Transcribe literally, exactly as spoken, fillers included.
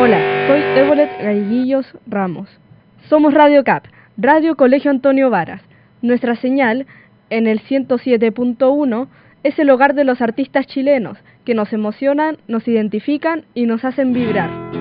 Hola, soy Évolet Galleguillos Ramos. Somos Radio C A P, Radio Colegio Antonio Varas. Nuestra señal, en el ciento siete punto uno, es el hogar de los artistas chilenos, que nos emocionan, nos identifican y nos hacen vibrar.